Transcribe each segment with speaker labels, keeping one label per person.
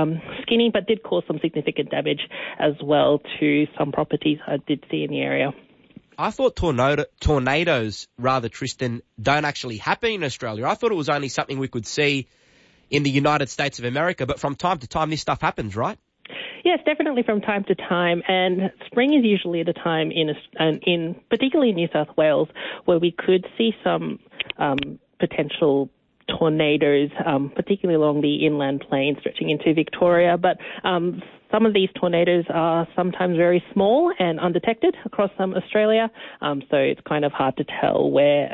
Speaker 1: skinny, but did cause some significant damage as well to some properties I did see in the area.
Speaker 2: I thought tornadoes, Tristan, don't actually happen in Australia. I thought it was only something we could see in the United States of America, but from time to time this stuff happens, right?
Speaker 1: Yes, definitely from time to time, and spring is usually the time in particularly in New South Wales where we could see some potential tornadoes, particularly along the inland plain stretching into Victoria, but some of these tornadoes are sometimes very small and undetected across Australia, so it's kind of hard to tell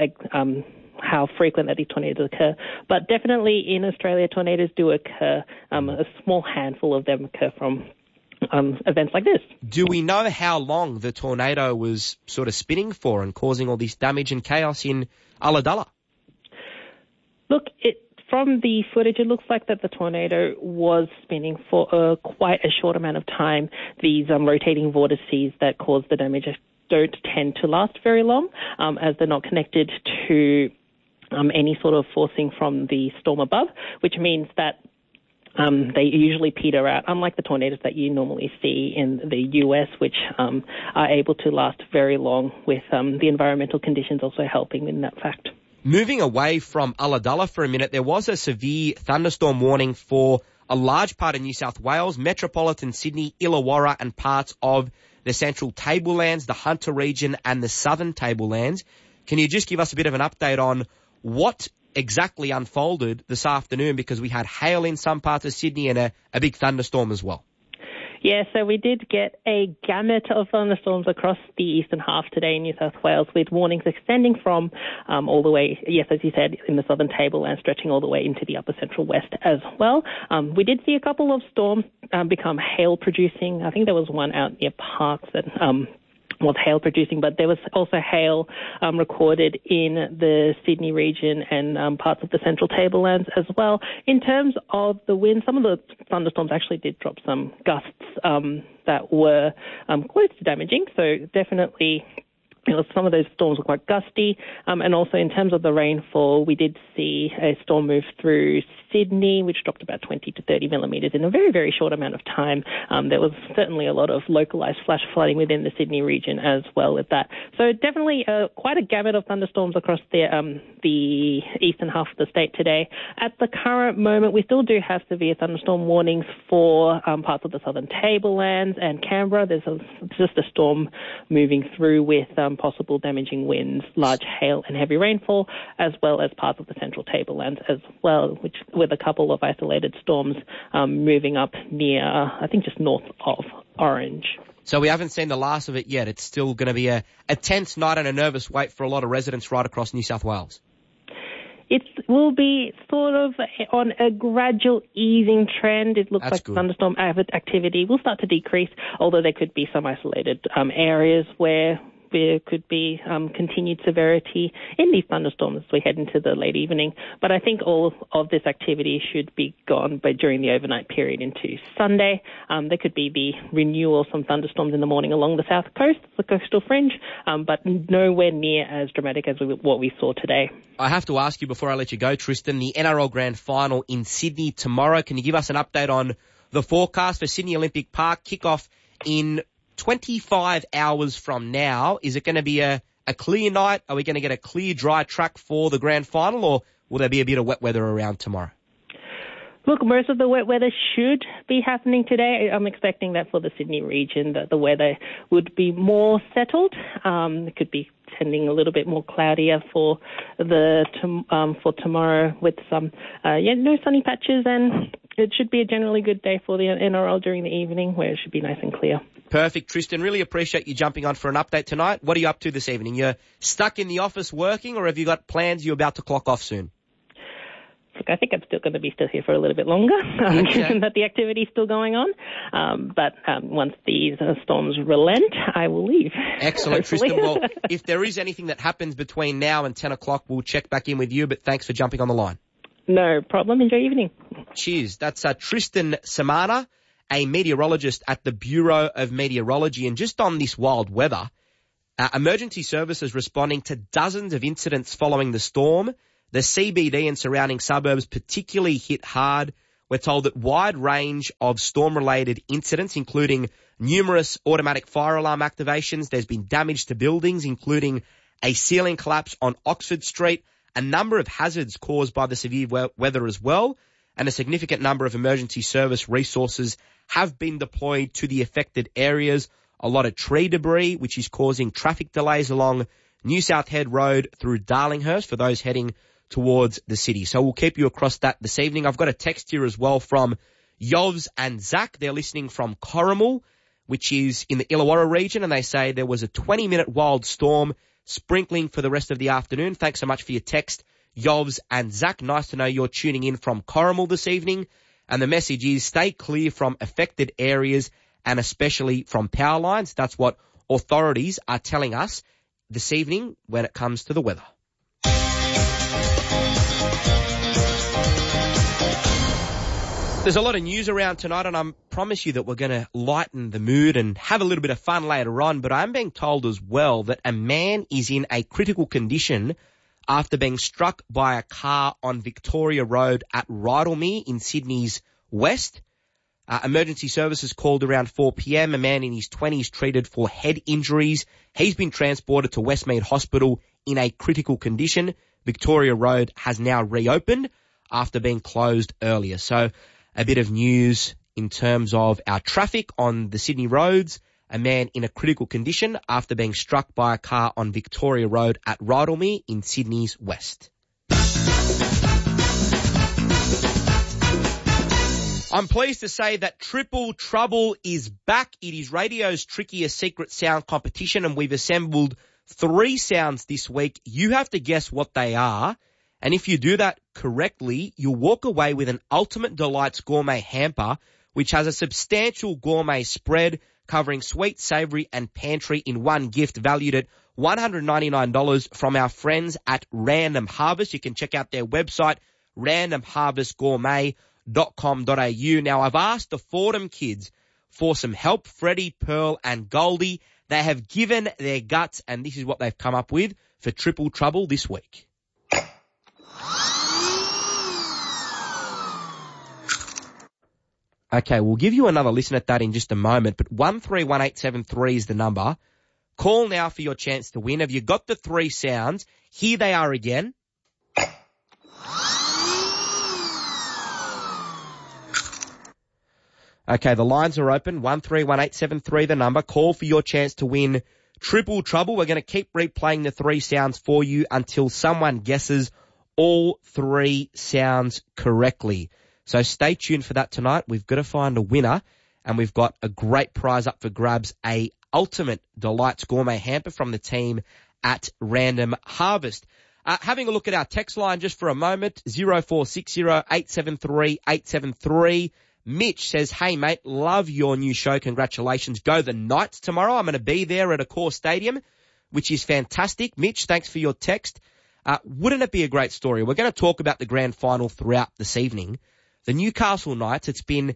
Speaker 1: how frequent that these tornadoes occur. But definitely in Australia, tornadoes do occur. A small handful of them occur from events like this.
Speaker 2: Do we know how long the tornado was sort of spinning for and causing all this damage and chaos in Ulladulla?
Speaker 1: Look, from the footage, it looks like that the tornado was spinning for quite a short amount of time. These rotating vortices that cause the damage don't tend to last very long, as they're not connected to any sort of forcing from the storm above, which means that they usually peter out, unlike the tornadoes that you normally see in the US, which are able to last very long, with the environmental conditions also helping in that fact.
Speaker 2: Moving away from Ulladulla for a minute, there was a severe thunderstorm warning for a large part of New South Wales, metropolitan Sydney, Illawarra and parts of the central tablelands, the Hunter region and the southern tablelands. Can you just give us a bit of an update on what exactly unfolded this afternoon, because we had hail in some parts of Sydney and a big thunderstorm as well?
Speaker 1: Yeah, so we did get a gamut of thunderstorms across the eastern half today in New South Wales, with warnings extending from all the way, yes, as you said, in the southern table and stretching all the way into the upper central west as well. We did see a couple of storms become hail-producing. I think there was one out near Parks that was hail producing, but there was also hail recorded in the Sydney region and parts of the central tablelands as well. In terms of the wind, some of the thunderstorms actually did drop some gusts that were close to damaging, so definitely some of those storms were quite gusty. And also in terms of the rainfall, we did see a storm move through Sydney, which dropped about 20 to 30 millimetres in a very, very short amount of time. There was certainly a lot of localised flash flooding within the Sydney region as well with that. So definitely quite a gamut of thunderstorms across the eastern half of the state today. At the current moment, we still do have severe thunderstorm warnings for parts of the southern tablelands and Canberra. There's just a storm moving through with possible damaging winds, large hail and heavy rainfall, as well as parts of the central tablelands as well, which with a couple of isolated storms moving up near, I think, just north of Orange.
Speaker 2: So we haven't seen the last of it yet. It's still going to be a tense night and a nervous wait for a lot of residents right across New South Wales.
Speaker 1: It will be sort of on a gradual easing trend. It looks like thunderstorm activity will start to decrease, although there could be some isolated areas where there could be continued severity in these thunderstorms as we head into the late evening. But I think all of this activity should be gone during the overnight period into Sunday. There could be the renewal of some thunderstorms in the morning along the south coast, the coastal fringe, but nowhere near as dramatic as what we saw today.
Speaker 2: I have to ask you before I let you go, Tristan, the NRL Grand Final in Sydney tomorrow. Can you give us an update on the forecast for Sydney Olympic Park? Kickoff in 25 hours from now. Is it going to be a clear night? Are we going to get a clear, dry track for the grand final, or will there be a bit of wet weather around tomorrow?
Speaker 1: Look, most of the wet weather should be happening today. I'm expecting that for the Sydney region, that the weather would be more settled. It could be tending a little bit more cloudier for tomorrow, with some no sunny patches, and it should be a generally good day for the NRL during the evening, where it should be nice and clear.
Speaker 2: Perfect, Tristan. Really appreciate you jumping on for an update tonight. What are you up to this evening? You're stuck in the office working, or have you got plans you're about to clock off soon?
Speaker 1: Look, I think I'm still going to be here for a little bit longer, given that the activity is still going on. But once these storms relent, I will leave.
Speaker 2: Excellent, Tristan. Well, if there is anything that happens between now and 10 o'clock, we'll check back in with you. But thanks for jumping on the line.
Speaker 1: No problem. Enjoy your evening.
Speaker 2: Cheers. That's Tristan Samana, a meteorologist at the Bureau of Meteorology. And just on this wild weather, emergency services responding to dozens of incidents following the storm. The CBD and surrounding suburbs particularly hit hard We're told that wide range of storm-related incidents, including numerous automatic fire alarm activations. There's been damage to buildings, including a ceiling collapse on Oxford Street, a number of hazards caused by the severe weather as well, and a significant number of emergency service resources have been deployed to the affected areas. A lot of tree debris, which is causing traffic delays along New South Head Road through Darlinghurst for those heading towards the city. So we'll keep you across that this evening. I've got a text here as well from Yovs and Zach. They're listening from Corrimal, which is in the Illawarra region, and they say there was a 20-minute wild storm sprinkling for the rest of the afternoon. Thanks so much for your text, Yovs and Zach. Nice to know you're tuning in from Corrimal this evening. And the message is stay clear from affected areas and especially from power lines. That's what authorities are telling us this evening when it comes to the weather. There's a lot of news around tonight, and I promise you that we're going to lighten the mood and have a little bit of fun later on, but I'm being told as well that a man is in a critical condition after being struck by a car on Victoria Road at Rydalmere in Sydney's west. Emergency services called around 4 p.m. A man in his 20s treated for head injuries. He's been transported to Westmead Hospital in a critical condition. Victoria Road has now reopened after being closed earlier. So a bit of news in terms of our traffic on the Sydney roads. A man in a critical condition after being struck by a car on Victoria Road at Rydalmere in Sydney's west. I'm pleased to say that Triple Trouble is back. It is radio's trickiest secret sound competition, and we've assembled 3 sounds this week. You have to guess what they are, and if you do that correctly, you'll walk away with an Ultimate Delights gourmet hamper, which has a substantial gourmet spread covering sweet, savoury and pantry in one gift valued at $199 from our friends at Random Harvest. You can check out their website, randomharvestgourmet.com.au. Now, I've asked the Fordham kids for some help, Freddie, Pearl and Goldie. They have given their guts, and this is what they've come up with for Triple Trouble this week. Okay, we'll give you another listen at that in just a moment, but 131873 is the number. Call now for your chance to win. Have you got the 3 sounds? Here they are again. Okay, the lines are open. 131873 the number. Call for your chance to win Triple Trouble. We're going to keep replaying the 3 sounds for you until someone guesses all 3 sounds correctly. So stay tuned for that tonight. We've got to find a winner, and we've got a great prize up for grabs, a Ultimate Delights gourmet hamper from the team at Random Harvest. Having a look at our text line just for a moment, 0460 873 873. Mitch says, hey, mate, love your new show. Congratulations. Go the Knights tomorrow. I'm going to be there at Accor Stadium, which is fantastic. Mitch, thanks for your text. Wouldn't it be a great story? We're going to talk about the grand final throughout this evening. The Newcastle Knights, it's been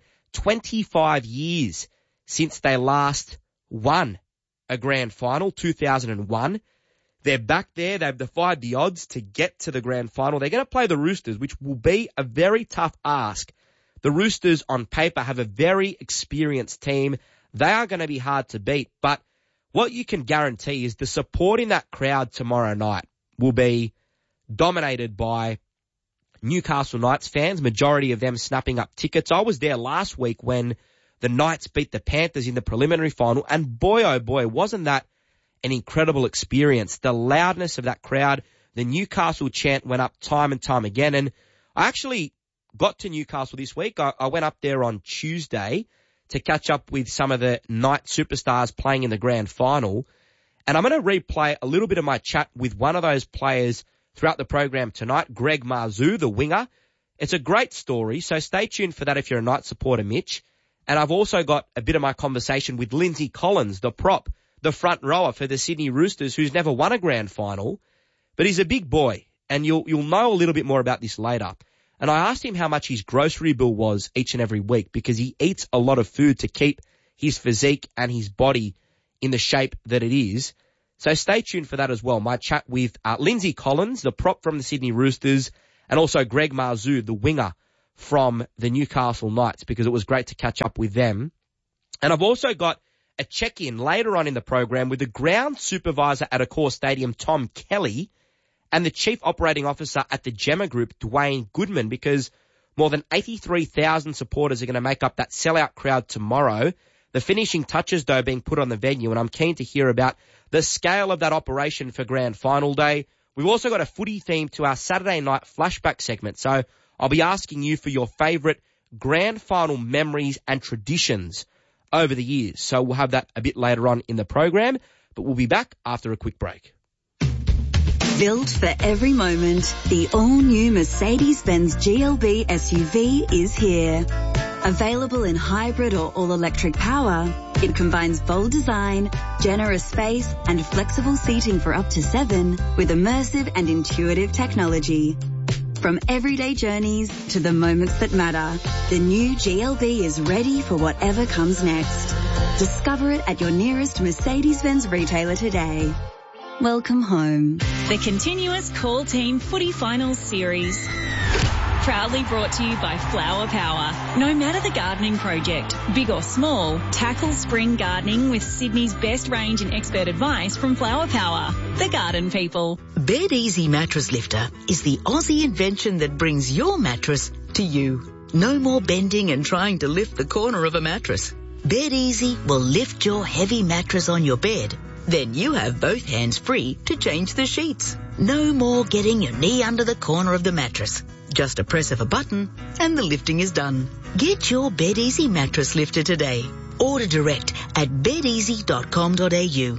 Speaker 2: 25 years since they last won a grand final, 2001. They're back there. They've defied the odds to get to the grand final. They're going to play the Roosters, which will be a very tough ask. The Roosters on paper have a very experienced team. They are going to be hard to beat, but what you can guarantee is the support in that crowd tomorrow night will be dominated by Newcastle Knights fans, majority of them snapping up tickets. I was there last week when the Knights beat the Panthers in the preliminary final, and boy, oh boy, wasn't that an incredible experience. The loudness of that crowd, the Newcastle chant went up time and time again, and I actually got to Newcastle this week. I went up there on Tuesday to catch up with some of the Knight superstars playing in the grand final, and I'm going to replay a little bit of my chat with one of those players throughout the program tonight, Greg Marzhew, the winger. It's a great story, so stay tuned for that if you're a Knight supporter, Mitch. And I've also got a bit of my conversation with Lindsay Collins, the prop, the front rower for the Sydney Roosters, who's never won a grand final, but he's a big boy, and you'll know a little bit more about this later. And I asked him how much his grocery bill was each and every week, because he eats a lot of food to keep his physique and his body in the shape that it is. So stay tuned for that as well. My chat with Lindsay Collins, the prop from the Sydney Roosters, and also Greg Marzhew, the winger from the Newcastle Knights, because it was great to catch up with them. And I've also got a check-in later on in the program with the ground supervisor at Accor Stadium, Tom Kelly, and the chief operating officer at the Gemma Group, Dwayne Goodman, because more than 83,000 supporters are going to make up that sellout crowd tomorrow. The finishing touches, though, being put on the venue, and I'm keen to hear about the scale of that operation for Grand Final Day. We've also got a footy theme to our Saturday night flashback segment, so I'll be asking you for your favourite Grand Final memories and traditions over the years. So we'll have that a bit later on in the program, but we'll be back after a quick break.
Speaker 3: Built for every moment, the all-new Mercedes-Benz GLB SUV is here. Available in hybrid or all-electric power, it combines bold design, generous space, and flexible seating for up to 7 with immersive and intuitive technology. From everyday journeys to the moments that matter, the new GLB is ready for whatever comes next. Discover it at your nearest Mercedes-Benz retailer today. Welcome home.
Speaker 4: The continuous Call Team Footy Finals Series. Proudly brought to you by Flower Power. No matter the gardening project, big or small, tackle spring gardening with Sydney's best range and expert advice from Flower Power, the garden people.
Speaker 5: Bed Easy Mattress Lifter is the Aussie invention that brings your mattress to you. No more bending and trying to lift the corner of a mattress. Bed Easy will lift your heavy mattress on your bed. Then you have both hands free to change the sheets. No more getting your knee under the corner of the mattress. Just a press of a button and the lifting is done. Get your Bed Easy mattress lifter today. Order direct at bedeasy.com.au.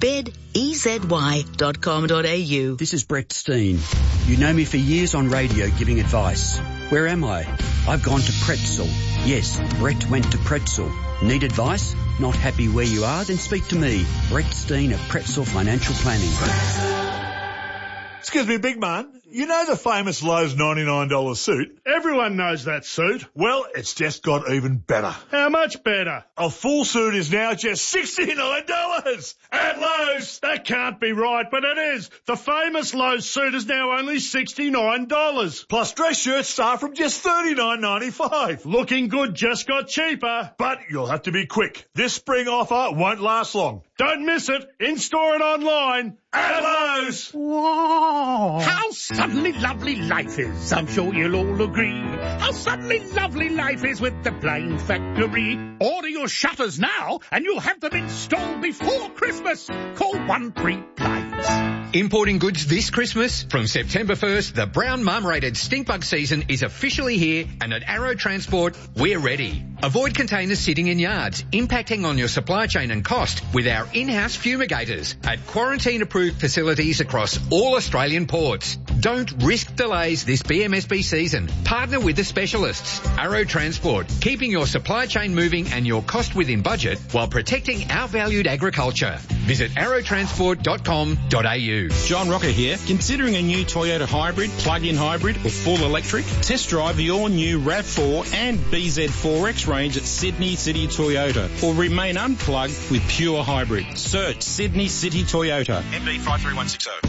Speaker 5: bedeasy.com.au.
Speaker 6: This is Brett Steen. You know me for years on radio giving advice. Where am I? I've gone to Pretzel. Yes, Brett went to Pretzel. Need advice? Not happy where you are? Then speak to me, Brett Steen of Pretzel Financial Planning.
Speaker 7: Excuse me, big man. You know the famous Lowe's $99 suit?
Speaker 8: Everyone knows that suit.
Speaker 7: Well, it's just got even better.
Speaker 8: How much better?
Speaker 7: A full suit is now just $69 at Lowe's.
Speaker 8: That can't be right, but it is. The famous Lowe's suit is now only $69.
Speaker 7: Plus dress shirts start from just $39.95.
Speaker 8: Looking good just got cheaper.
Speaker 7: But you'll have to be quick. This spring offer won't last long.
Speaker 8: Don't miss it. In-store and online.
Speaker 7: At Lowe's.
Speaker 9: Whoa. How suddenly lovely life is. I'm sure you'll all agree. How suddenly lovely life is with the Blind Factory. Order your shutters now and you'll have them installed before Christmas. Call 13Blinds.
Speaker 10: Importing goods this Christmas? From September 1st, the brown mum-rated stinkbug season is officially here, and at Arrow Transport, we're ready. Avoid containers sitting in yards, impacting on your supply chain and cost with our in-house fumigators at quarantine-approved facilities across all Australian ports. Don't risk delays this BMSB season. Partner with the specialists. Arrow Transport, keeping your supply chain moving and your cost within budget while protecting our valued agriculture. Visit arrowtransport.com.au.
Speaker 11: John Rocker here. Considering a new Toyota hybrid, plug-in hybrid or full electric? Test drive the all-new RAV4 and BZ4X range at Sydney City Toyota, or remain unplugged with pure hybrid. Search Sydney City Toyota. MD 53160.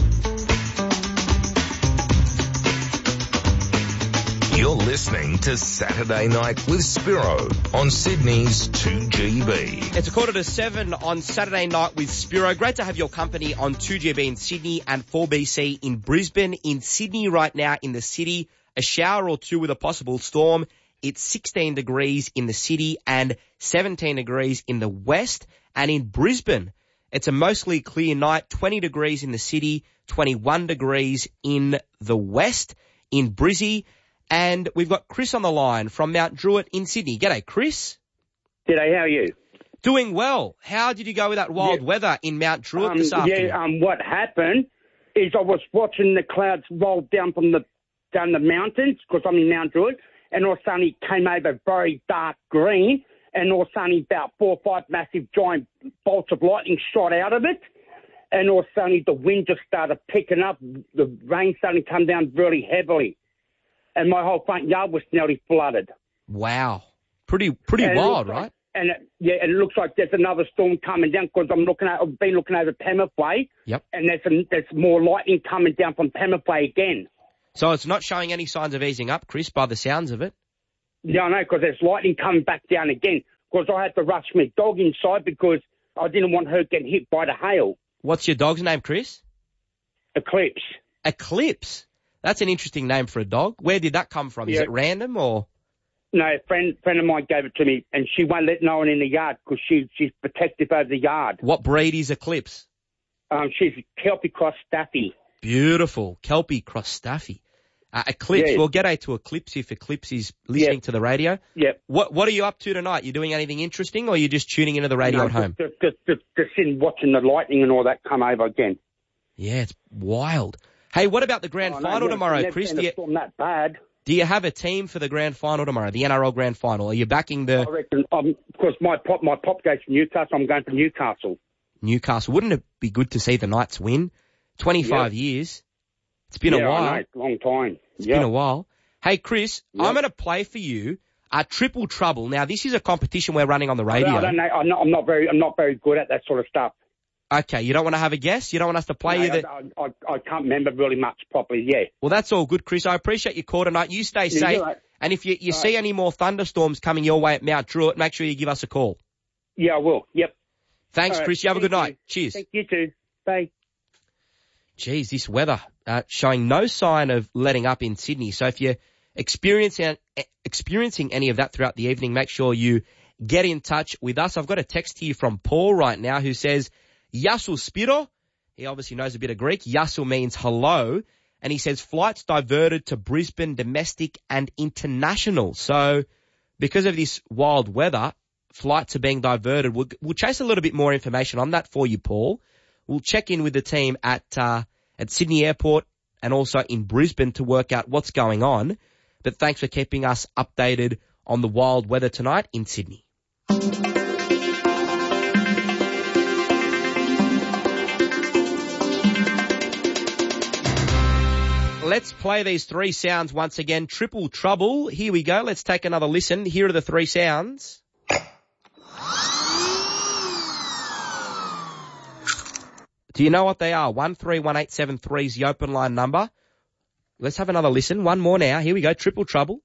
Speaker 12: You're listening to Saturday Night with Spiro on Sydney's 2GB.
Speaker 2: It's 6:45 on Saturday Night with Spiro. Great to have your company on 2GB in Sydney and 4BC in Brisbane. In Sydney right now in the city, a shower or two with a possible storm. It's 16 degrees in the city and 17 degrees in the west. And in Brisbane, it's a mostly clear night, 20 degrees in the city, 21 degrees in the west. In Brizzy, and we've got Chris on the line from Mount Druitt in Sydney. G'day, Chris.
Speaker 13: G'day, how are you?
Speaker 2: Doing well. How did you go with that wild weather in Mount Druitt this afternoon?
Speaker 13: What happened is I was watching the clouds roll down down the mountains, because I'm in Mount Druitt, and all of a sudden it came over very dark green, and all of a sudden about 4 or 5 massive giant bolts of lightning shot out of it, and all of a sudden the wind just started picking up, the rain started to come down really heavily. And my whole front yard was nearly flooded.
Speaker 2: Wow. Pretty wild, right?
Speaker 13: And it looks like there's another storm coming down, because I've been looking over Pemmiff Way.
Speaker 2: Yep.
Speaker 13: And there's more lightning coming down from Pemmiff Way again.
Speaker 2: So it's not showing any signs of easing up, Chris, by the sounds of it?
Speaker 13: Yeah, I know, because there's lightning coming back down again. Because I had to rush my dog inside because I didn't want her getting hit by the hail.
Speaker 2: What's your dog's name, Chris?
Speaker 13: Eclipse.
Speaker 2: Eclipse? That's an interesting name for a dog. Where did that come from? Is it random or...?
Speaker 13: No, a friend of mine gave it to me, and she won't let no one in the yard because she's protective over the yard.
Speaker 2: What breed is Eclipse?
Speaker 13: She's Kelpie Cross Staffy.
Speaker 2: Beautiful. Kelpie Cross Staffy. Eclipse.
Speaker 13: Yeah.
Speaker 2: We'll get to Eclipse if Eclipse is listening to the radio.
Speaker 13: Yep.
Speaker 2: What are you up to tonight? You doing anything interesting, or are you just tuning into the radio at home?
Speaker 13: Just sitting watching the lightning and all that come over again.
Speaker 2: Yeah, it's wild. Hey, what about the grand final tomorrow, Chris?
Speaker 13: That bad.
Speaker 2: Do you have a team for the grand final tomorrow, the NRL grand final? Are you backing the...
Speaker 13: I reckon, because my pop goes to Newcastle, I'm going to Newcastle.
Speaker 2: Newcastle. Wouldn't it be good to see the Knights win? 25 years. It's been a while.
Speaker 13: I know, it's a long time.
Speaker 2: It's been a while. Hey, Chris, I'm going to play for you Triple Trouble. Now, this is a competition we're running on the radio.
Speaker 13: I don't know. I'm not very good at that sort of stuff.
Speaker 2: Okay, you don't want to have a guess? You don't want us to play you?
Speaker 13: I can't remember really much properly, yeah.
Speaker 2: Well, that's all good, Chris. I appreciate your call tonight. You stay safe.
Speaker 13: Right.
Speaker 2: And if you see any more thunderstorms coming your way at Mount Druitt, make sure you give us a call.
Speaker 13: Yeah, I will. Yep.
Speaker 2: Thanks, Chris. You have a good night. Cheers.
Speaker 13: Thank you too. Bye.
Speaker 2: Geez, this weather showing no sign of letting up in Sydney. So if you're experiencing any of that throughout the evening, make sure you get in touch with us. I've got a text here from Paul right now who says, Yasul Spiro. He obviously knows a bit of Greek. Yasul means hello. And he says flights diverted to Brisbane, domestic and international. So because of this wild weather, flights are being diverted. We'll chase a little bit more information on that for you, Paul. We'll check in with the team at Sydney Airport and also in Brisbane to work out what's going on. But thanks for keeping us updated on the wild weather tonight in Sydney. Let's play these three sounds once again. Triple Trouble. Here we go. Let's take another listen. Here are the three sounds. Do you know what they are? 131873 is the open line number. Let's have another listen. One more now. Here we go. Triple Trouble.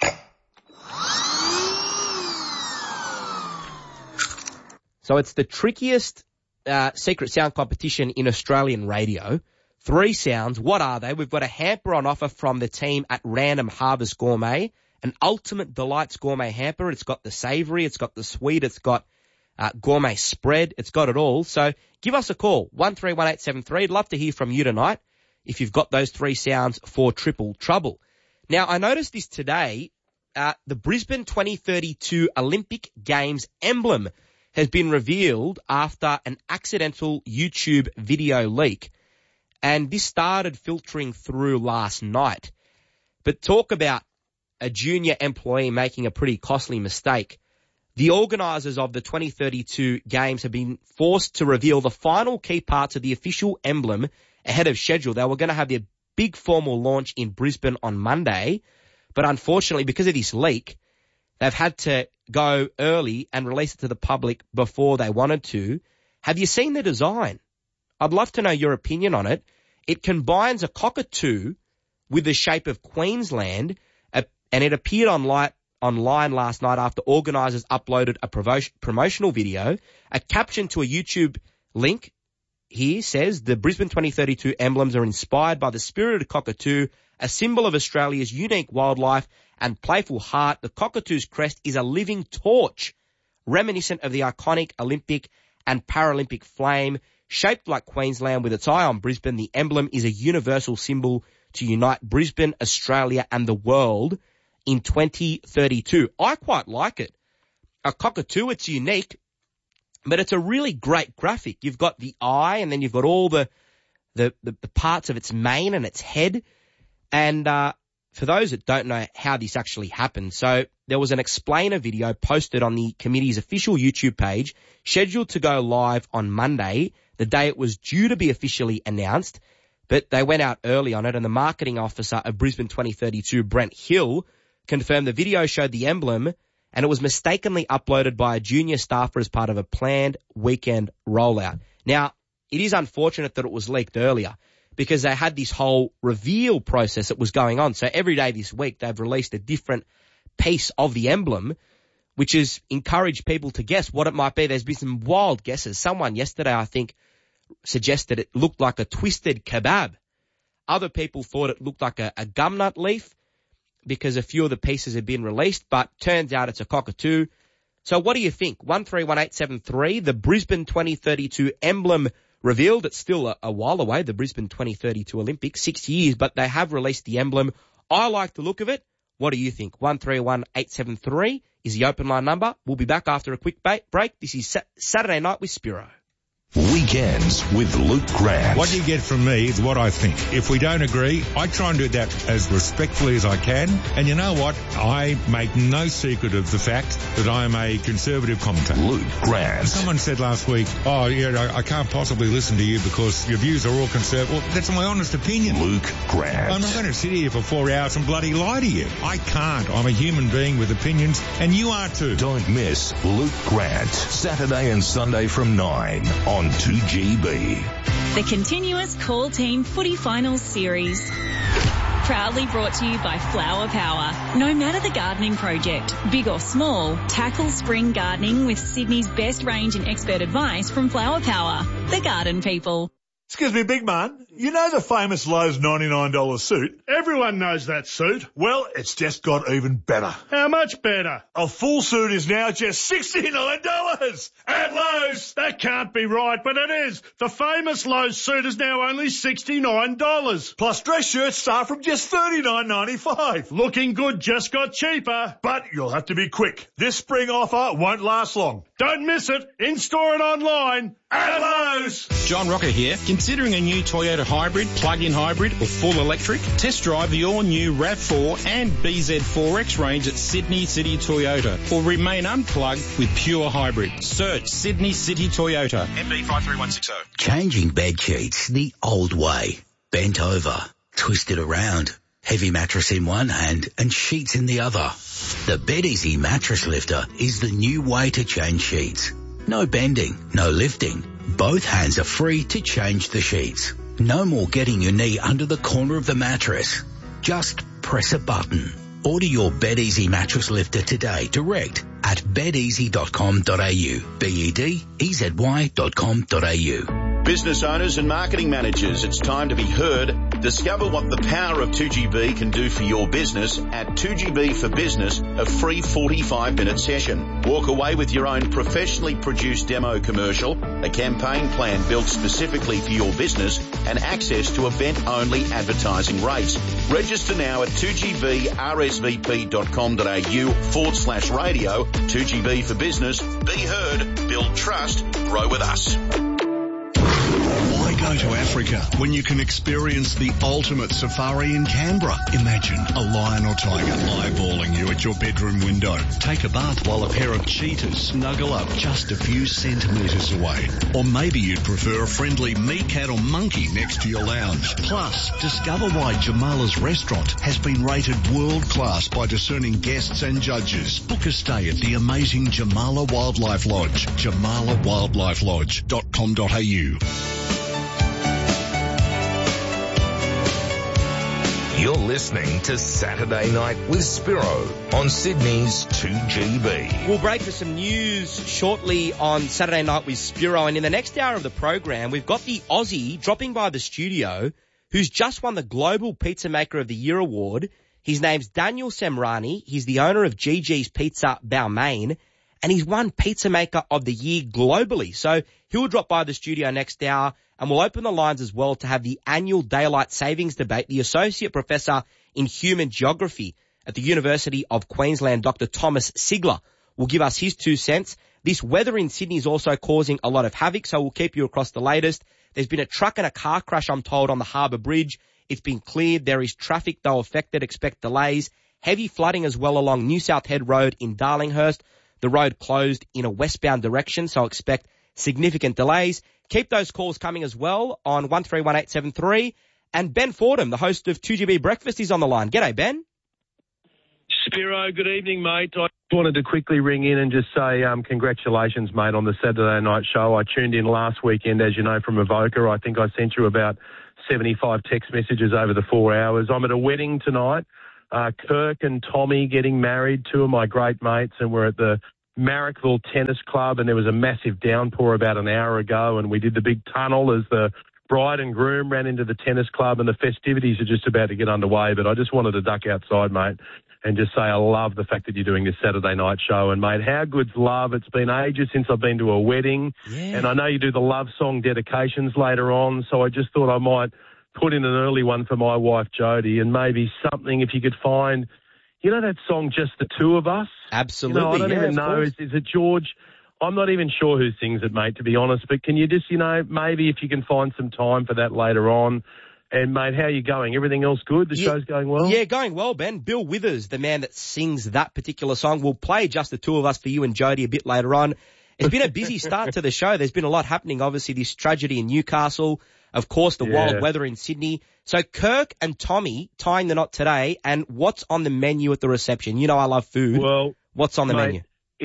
Speaker 2: So it's the trickiest secret sound competition in Australian radio. Three sounds. What are they? We've got a hamper on offer from the team at Random Harvest Gourmet, an Ultimate Delights Gourmet hamper. It's got the savoury, it's got the sweet, it's got gourmet spread. It's got it all. So give us a call, 131873. I'd love to hear from you tonight if you've got those three sounds for Triple Trouble. Now, I noticed this today. The Brisbane 2032 Olympic Games emblem has been revealed after an accidental YouTube video leak. And this started filtering through last night. But talk about a junior employee making a pretty costly mistake. The organisers of the 2032 Games have been forced to reveal the final key parts of the official emblem ahead of schedule. They were going to have their big formal launch in Brisbane on Monday. But unfortunately, because of this leak, they've had to go early and release it to the public before they wanted to. Have you seen the design? I'd love to know your opinion on it. It combines a cockatoo with the shape of Queensland, and it appeared online last night after organisers uploaded a promotional video. A caption to a YouTube link here says, the Brisbane 2032 emblems are inspired by the spirited cockatoo, a symbol of Australia's unique wildlife and playful heart. The cockatoo's crest is a living torch, reminiscent of the iconic Olympic and Paralympic flame. Shaped like Queensland with its eye on Brisbane, the emblem is a universal symbol to unite Brisbane, Australia and the world in 2032. I quite like it. A cockatoo, it's unique, but it's a really great graphic. You've got the eye and then you've got all the parts of its mane and its head. And for those that don't know how this actually happened, so there was an explainer video posted on the committee's official YouTube page, scheduled to go live on Monday, the day it was due to be officially announced, but they went out early on it, and the marketing officer of Brisbane 2032, Brent Hill, confirmed the video showed the emblem, and it was mistakenly uploaded by a junior staffer as part of a planned weekend rollout. Now, it is unfortunate that it was leaked earlier, because they had this whole reveal process that was going on. So every day this week, they've released a different piece of the emblem, which has encouraged people to guess what it might be. There's been some wild guesses. Someone yesterday, I think, suggested it looked like a twisted kebab. Other people thought it looked like a gumnut leaf because a few of the pieces had been released, but turns out it's a cockatoo. So what do you think? 131873, the Brisbane 2032 emblem revealed. It's still a while away, the Brisbane 2032 Olympics, 6 years, but they have released the emblem. I like the look of it. What do you think? 131873 is the open line number. We'll be back after a quick break. This is Saturday Night with Spiro.
Speaker 12: Weekends with Luke Grant.
Speaker 14: What you get from me is what I think. If we don't agree, I try and do that as respectfully as I can. And you know what? I make no secret of the fact that I'm a conservative commentator.
Speaker 12: Luke Grant.
Speaker 14: Someone said last week, I can't possibly listen to you because your views are all conservative. Well, that's my honest opinion.
Speaker 12: Luke Grant.
Speaker 14: I'm not going to sit here for 4 hours and bloody lie to you. I can't. I'm a human being with opinions, and you are too.
Speaker 12: Don't miss Luke Grant, Saturday and Sunday from 9 on 2GB.
Speaker 4: The continuous Call Team Footy Finals Series. Proudly brought to you by Flower Power. No matter the gardening project, big or small, tackle spring gardening with Sydney's best range and expert advice from Flower Power, the garden people.
Speaker 7: Excuse me, big man. You know the famous Lowe's $99 suit?
Speaker 8: Everyone knows that suit.
Speaker 7: Well, it's just got even better.
Speaker 8: How much better?
Speaker 7: A full suit is now just $69 at Lowe's.
Speaker 8: That can't be right, but it is. The famous Lowe's suit is now only $69.
Speaker 7: Plus dress shirts start from just $39.95.
Speaker 8: Looking good just got cheaper.
Speaker 7: But you'll have to be quick. This spring offer won't last long.
Speaker 8: Don't miss it. In-store and online at Lowe's.
Speaker 11: John Rocker here. Considering a new Toyota hybrid, plug-in hybrid or full electric? Test drive the all-new RAV4 and BZ4X range at Sydney City Toyota or remain unplugged with pure hybrid. Search Sydney City Toyota. MB 53160.
Speaker 15: Changing bed sheets the old way. Bent over, twisted around. Heavy mattress in one hand and sheets in the other. The BedEasy Mattress Lifter is the new way to change sheets. No bending, no lifting. Both hands are free to change the sheets. No more getting your knee under the corner of the mattress. Just press a button. Order your BedEasy Mattress Lifter today direct at bedeasy.com.au. bedeasy.com.au.
Speaker 16: Business owners and marketing managers, it's time to be heard. Discover what the power of 2GB can do for your business at 2GB for Business, a free 45-minute session. Walk away with your own professionally produced demo commercial, a campaign plan built specifically for your business, and access to event-only advertising rates. Register now at 2gbrsvp.com.au/radio. 2GB for Business. Be heard, build trust, grow with us.
Speaker 17: Why go to Africa when you can experience the ultimate safari in Canberra? Imagine a lion or tiger eyeballing you at your bedroom window. Take a bath while a pair of cheetahs snuggle up just a few centimetres away. Or maybe you'd prefer a friendly meerkat or monkey next to your lounge. Plus, discover why Jamala's restaurant has been rated world class by discerning guests and judges. Book a stay at the amazing Jamala Wildlife Lodge. JamalaWildlifelodge.com.au.
Speaker 12: You're listening to Saturday Night with Spiro on Sydney's 2GB.
Speaker 2: We'll break for some news shortly on Saturday Night with Spiro, and in the next hour of the program, we've got the Aussie dropping by the studio who's just won the Global Pizza Maker of the Year award. His name's Daniel Semrani. He's the owner of GG's Pizza Balmain, and he's won Pizza Maker of the Year globally. So he'll drop by the studio next hour, and we'll open the lines as well to have the annual Daylight Savings Debate. The Associate Professor in Human Geography at the University of Queensland, Dr. Thomas Sigler, will give us his 2 cents. This weather in Sydney is also causing a lot of havoc, so we'll keep you across the latest. There's been a truck and a car crash, I'm told, on the Harbour Bridge. It's been cleared. There is traffic, though, affected. Expect delays. Heavy flooding as well along New South Head Road in Darlinghurst. The road closed in a westbound direction, so expect significant delays. Keep those calls coming as well on 131873. And Ben Fordham, the host of 2GB Breakfast, is on the line. G'day, Ben.
Speaker 18: Spiro, good evening, mate. I wanted to quickly ring in and just say congratulations, mate, on the Saturday night show. I tuned in last weekend, as you know, from Evoca. I think I sent you about 75 text messages over the 4 hours. I'm at a wedding tonight Kirk and Tommy getting married, two of my great mates, and we're at the Marrickville Tennis Club, and there was a massive downpour about an hour ago, and we did the big tunnel as the bride and groom ran into the tennis club, and the festivities are just about to get underway. But I just wanted to duck outside, mate, and just say I love the fact that you're doing this Saturday night show. And, mate, how good's love? It's been ages since I've been to a wedding, and I know you do the love song dedications later on, so I just thought I might put in an early one for my wife, Jodie, and maybe something if you could find, you know that song, Just the Two of Us?
Speaker 2: Absolutely.
Speaker 18: I don't even know. Is it George? I'm not even sure who sings it, mate, to be honest. But can you just, maybe if you can find some time for that later on. And, mate, how are you going? Everything else good? The show's going well?
Speaker 2: Yeah, going well, Ben. Bill Withers, the man that sings that particular song, will play Just the Two of Us for you and Jodie a bit later on. It's been a busy start to the show. There's been a lot happening. Obviously, this tragedy in Newcastle. Of course, the wild weather in Sydney. So Kirk and Tommy tying the knot today. And what's on the menu at the reception? You know I love food.
Speaker 18: Well,
Speaker 2: what's on the menu?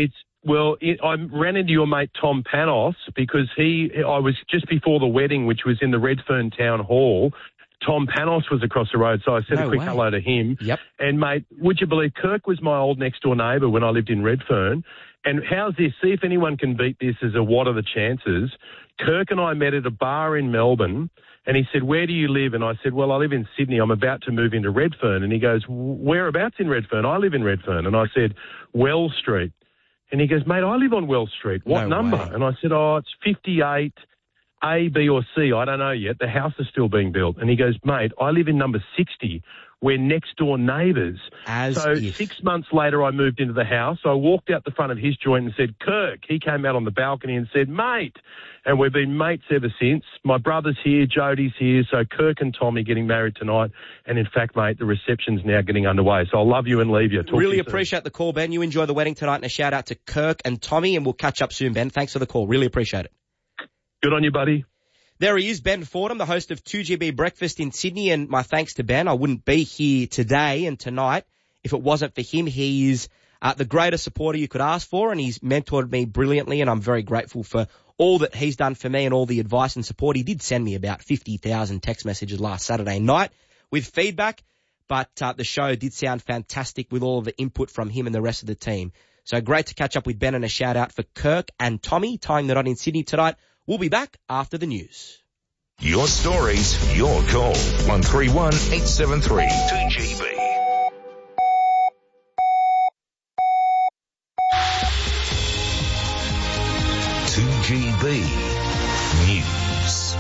Speaker 18: I ran into your mate Tom Panos because I was just before the wedding, which was in the Redfern Town Hall. Tom Panos was across the road, so I said a quick hello to him.
Speaker 2: Yep.
Speaker 18: And, mate, would you believe Kirk was my old next-door neighbour when I lived in Redfern? And how's this? See if anyone can beat this as a what are the chances. Kirk and I met at a bar in Melbourne, and he said, where do you live? And I said, well, I live in Sydney. I'm about to move into Redfern. And he goes, whereabouts in Redfern? I live in Redfern. And I said, Wells Street. And he goes, mate, I live on Wells Street. What number? Way. And I said, it's 58 A, B or C. I don't know yet. The house is still being built. And he goes, mate, I live in number 60. We're next door neighbours. 6 months later, I moved into the house. I walked out the front of his joint and said, Kirk. He came out on the balcony and said, mate. And we've been mates ever since. My brother's here, Jodie's here. So Kirk and Tommy getting married tonight. And in fact, mate, the reception's now getting underway. So I'll love you and leave you.
Speaker 2: Really appreciate the call, Ben. You enjoy the wedding tonight, and a shout out to Kirk and Tommy, and we'll catch up soon, Ben. Thanks for the call. Really appreciate it.
Speaker 18: Good on you, buddy.
Speaker 2: There he is, Ben Fordham, the host of 2GB Breakfast in Sydney, and my thanks to Ben. I wouldn't be here today and tonight if it wasn't for him. He is the greatest supporter you could ask for, and he's mentored me brilliantly, and I'm very grateful for all that he's done for me and all the advice and support. He did send me about 50,000 text messages last Saturday night with feedback, but the show did sound fantastic with all of the input from him and the rest of the team. So great to catch up with Ben, and a shout out for Kirk and Tommy tying the knot in Sydney tonight. We'll be back after the news.
Speaker 12: Your stories, your call. 131 873 2GB. News.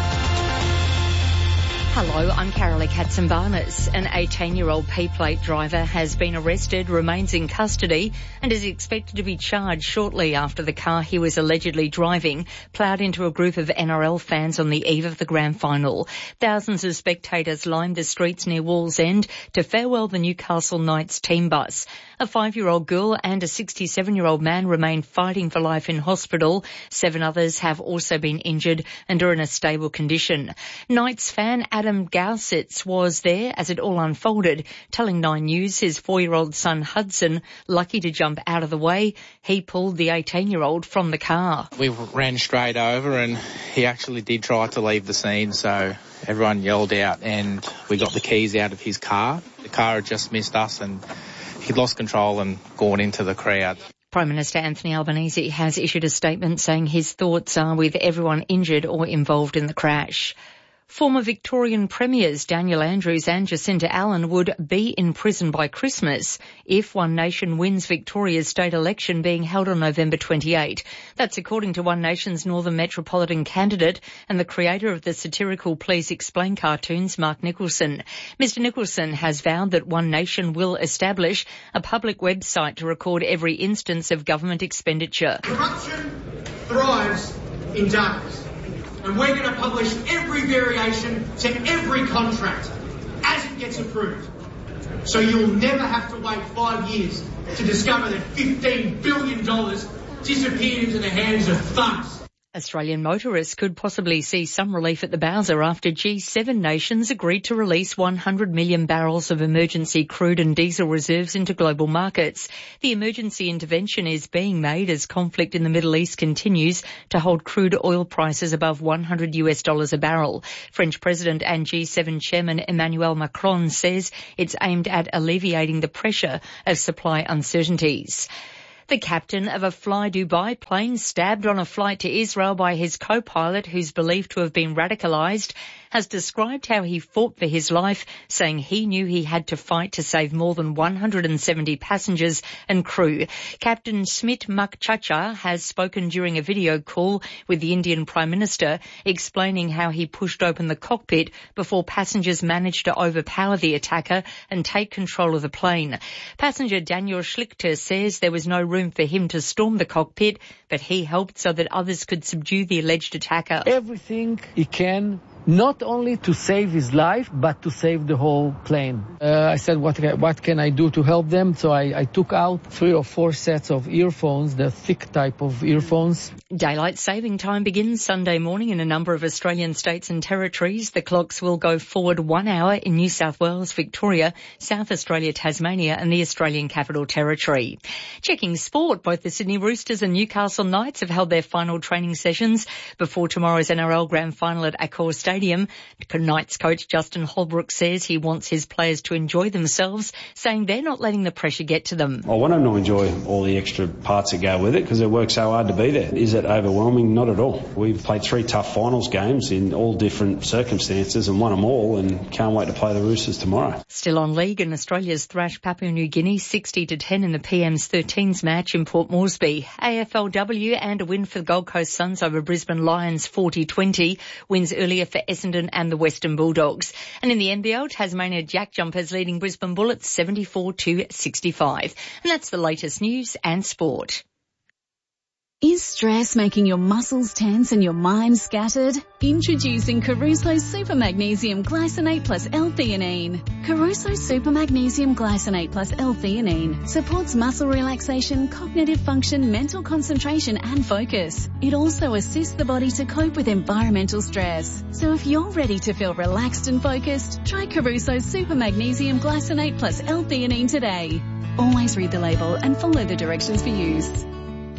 Speaker 19: Hello, I'm Carolee Katzenbarnes. An 18-year-old P-plate driver has been arrested, remains in custody, and is expected to be charged shortly after the car he was allegedly driving ploughed into a group of NRL fans on the eve of the grand final. Thousands of spectators lined the streets near Wallsend to farewell the Newcastle Knights team bus. A 5-year-old girl and a 67-year-old man remain fighting for life in hospital. 7 others have also been injured and are in a stable condition. Knights fan Adam Gausitz was there as it all unfolded, telling 9 News his 4-year-old son Hudson, lucky to jump out of the way, he pulled the 18-year-old from the car.
Speaker 20: We ran straight over and he actually did try to leave the scene, so everyone yelled out and we got the keys out of his car. The car had just missed us and he'd lost control and gone into the crowd.
Speaker 19: Prime Minister Anthony Albanese has issued a statement saying his thoughts are with everyone injured or involved in the crash. Former Victorian Premiers Daniel Andrews and Jacinta Allen would be in prison by Christmas if One Nation wins Victoria's state election being held on November 28. That's according to One Nation's Northern Metropolitan candidate and the creator of the satirical Please Explain cartoons, Mark Nicholson. Mr Nicholson has vowed that One Nation will establish a public website to record every instance of government expenditure.
Speaker 21: Corruption thrives in darkness. And we're going to publish every variation to every contract as it gets approved. So you'll never have to wait 5 years to discover that $15 billion disappeared into the hands of thugs.
Speaker 19: Australian motorists could possibly see some relief at the Bowser after G7 nations agreed to release 100 million barrels of emergency crude and diesel reserves into global markets. The emergency intervention is being made as conflict in the Middle East continues to hold crude oil prices above $100 a barrel. French President and G7 Chairman Emmanuel Macron says it's aimed at alleviating the pressure of supply uncertainties. The captain of a Fly Dubai plane stabbed on a flight to Israel by his co-pilot, who's believed to have been radicalised, has described how he fought for his life, saying he knew he had to fight to save more than 170 passengers and crew. Captain Smit Makchacha has spoken during a video call with the Indian Prime Minister, explaining how he pushed open the cockpit before passengers managed to overpower the attacker and take control of the plane. Passenger Daniel Schlichter says there was no room for him to storm the cockpit, but he helped so that others could subdue the alleged attacker.
Speaker 1: Everything he can, not only to save his life, but to save the whole plane. I said, what can I do to help them? So I took out 3 or 4 sets of earphones, the thick type of earphones.
Speaker 19: Daylight saving time begins Sunday morning in a number of Australian states and territories. The clocks will go forward 1 hour in New South Wales, Victoria, South Australia, Tasmania and the Australian Capital Territory. Checking sport, both the Sydney Roosters and Newcastle Knights have held their final training sessions before tomorrow's NRL Grand Final at Accor Stadium. Knights coach Justin Holbrook says he wants his players to enjoy themselves, saying they're not letting the pressure get to them.
Speaker 22: I want them to enjoy all the extra parts that go with it because it works so hard to be there. Is it overwhelming? Not at all. We've played 3 tough finals games in all different circumstances and won them all, and can't wait to play the Roosters tomorrow.
Speaker 19: Still on league, and Australia's thrashed Papua New Guinea 60-10 in the PM's 13s match in Port Moresby. AFLW and a win for the Gold Coast Suns over Brisbane Lions 40-20. Wins earlier for Essendon and the Western Bulldogs. And in the NBL, Tasmania Jack Jumpers leading Brisbane Bullets 74-65. And that's the latest news and sport.
Speaker 3: Is stress making your muscles tense and your mind scattered? Introducing Caruso Super Magnesium Glycinate plus L-theanine. Caruso Super Magnesium Glycinate plus L-theanine supports muscle relaxation, cognitive function, mental concentration and focus. It also assists the body to cope with environmental stress. So if you're ready to feel relaxed and focused, try Caruso Super Magnesium Glycinate plus L-theanine today. Always read the label and follow the directions for use.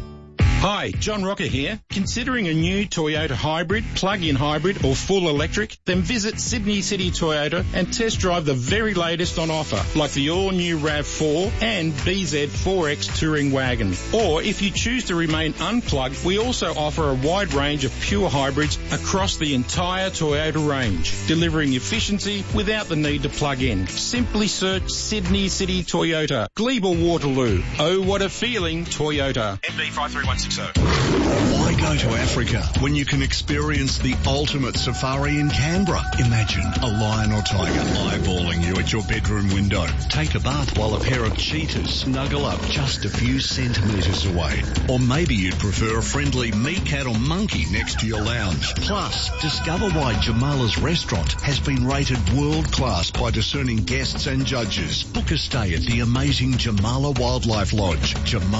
Speaker 11: Hi, John Rocker here. Considering a new Toyota hybrid, plug-in hybrid or full electric? Then visit Sydney City Toyota and test drive the very latest on offer, like the all-new RAV4 and BZ4X touring wagon. Or if you choose to remain unplugged, we also offer a wide range of pure hybrids across the entire Toyota range, delivering efficiency without the need to plug in. Simply search Sydney City Toyota, Glebe Waterloo. Oh, what a feeling, Toyota.
Speaker 17: MB 53160. Why go to Africa when you can experience the ultimate safari in Canberra? Imagine a lion or tiger eyeballing you at your bedroom window. Take a bath while a pair of cheetahs snuggle up just a few centimetres away. Or maybe you'd prefer a friendly meerkat or monkey next to your lounge. Plus, discover why Jamala's restaurant has been rated world class by discerning guests and judges. Book a stay at the amazing Jamala Wildlife Lodge,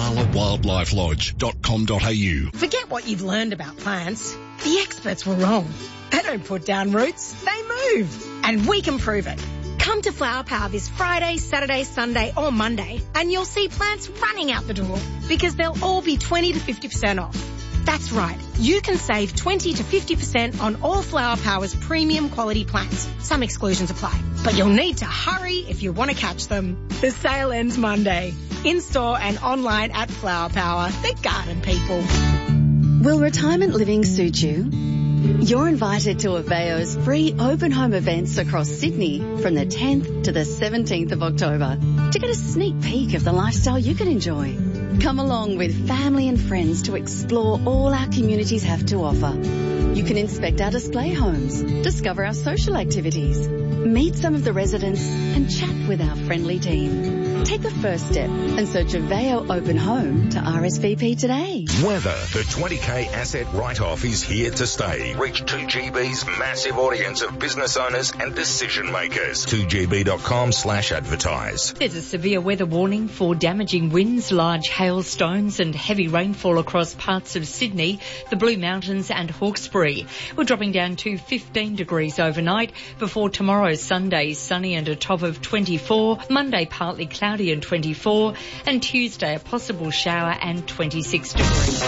Speaker 17: jamalawildlifelodge.com.au.
Speaker 23: Forget what you've learned about plants. The experts were wrong. They don't put down roots, they move. And we can prove it. Come to Flower Power this Friday, Saturday, Sunday or Monday and you'll see plants running out the door because they'll all be 20 to 50% off. That's right. You can save 20 to 50% on all Flower Power's premium quality plants. Some exclusions apply. But you'll need to hurry if you want to catch them. The sale ends Monday. In-store and online at Flower Power. The garden people.
Speaker 3: Will retirement living suit you? You're invited to Aveo's free open home events across Sydney from the 10th to the 17th of October to get a sneak peek of the lifestyle you can enjoy. Come along with family and friends to explore all our communities have to offer. You can inspect our display homes, discover our social activities, meet some of the residents and chat with our friendly team. Take the first step and search Aveo Open Home to RSVP today.
Speaker 12: Weather. The 20K asset write-off is here to stay. Reach 2GB's massive audience of business owners and decision makers. 2gb.com/advertise.
Speaker 19: There's a severe weather warning for damaging winds, large hailstones and heavy rainfall across parts of Sydney, the Blue Mountains and Hawkesbury. We're dropping down to 15 degrees overnight before tomorrow, Sunday, sunny and a top of 24, Monday partly cloudy and 24, and Tuesday a possible shower and 26 degrees.